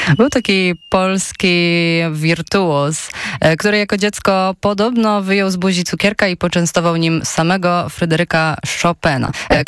Był taki polski wirtuoz, który jako dziecko podobno wyjął z buzi cukierka i poczęstował nim samego Fryderyka Chopina.